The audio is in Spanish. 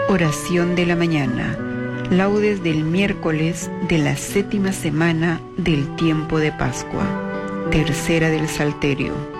Oración de la mañana. Laudes del miércoles de la 7ª semana del tiempo de Pascua. Tercera del Salterio.